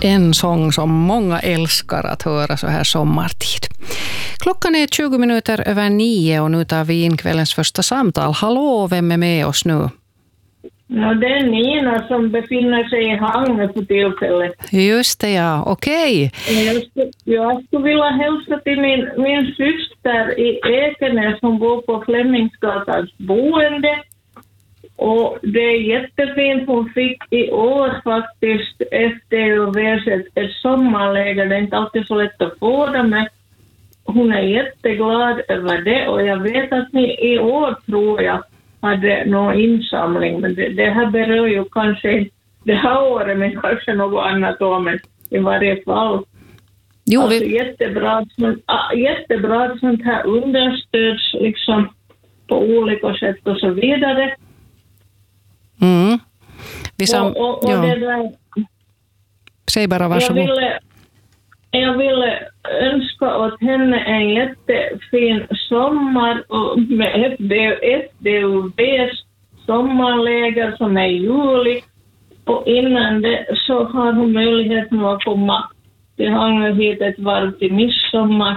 En sång som många älskar att höra så här sommartid. Klockan är 20 minuter över 9 och nu tar vi in kvällens första samtal. Hallå, vem är med oss nu? Ja, det är Nina som befinner sig i Hangö på tillfället. Just det, ja. Okej. Jag skulle vilja hälsa till min syster i Ekenäs som bor på Flemingsgatans boende. Och det är jättefint. Hon fick i år faktiskt efter ett sommarläger. Det är inte alltid så lätt att få det, men hon är jätteglad över det. Och jag vet att ni i år, tror jag, hade någon insamling. Men det här berör ju kanske det här året, men kanske något annat år. Men i varje fall. Jo, alltså, jättebra sånt här understöds liksom på olika sätt och så vidare. Mm. Och det där, säg bara varsågod. Jag ville önska åt henne en jättefin sommar och med FDUBs sommarläger som är i juli. Och innan det så har hon möjligheten att komma till Hangö hit ett varv till midsommar.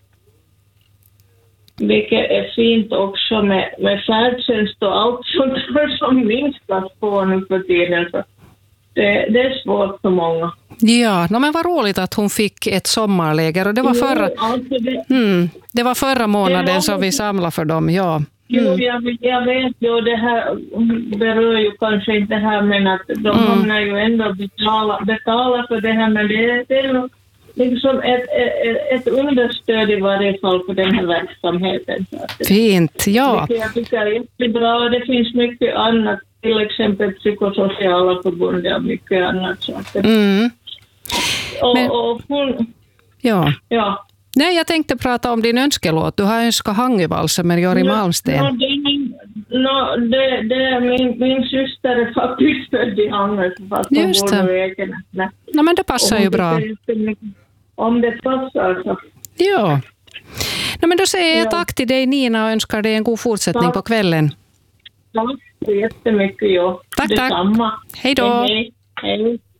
Vilket är fint också med färdtjänst och allt sånt som minskas på nu för tiden. Så det är svårt för många. Ja, men vad roligt att hon fick ett sommarläger. Och det var det var förra månaden som vi samlade för dem, ja. Jo, jag vet ju, det här berör ju kanske inte det här, men att de hamnar ju ändå betala för det här, men det är nog liksom ett understöd i varje fall för den här verksamheten. Fint, ja. Jag tycker det är jättebra. Det finns mycket annat, till exempel psykosociala förbund och mycket annat. Så att och hon... Ja. Nej, jag tänkte prata om din önskelåt. Du har önskat Hangövalsen med Jori Malmsten. Min syster är faktiskt född i Hangö. Just det. Men det passar ju bra. Om det passar så. Ja. Men då säger jag tack till dig, Nina, och önskar dig en god fortsättning på kvällen. Tack så jättemycket. Tack. Detsamma. Hej då. Hej.